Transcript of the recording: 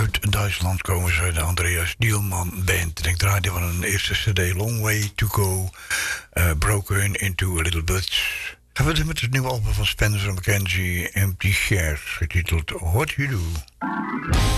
Uit Duitsland komen ze, de Andreas Dielman Band. En ik draaide van een eerste cd, Long Way to Go, Broken into a Little Bit. Gaan we met het nieuwe album van Spencer McKenzie, Empty Shares, getiteld What You Do.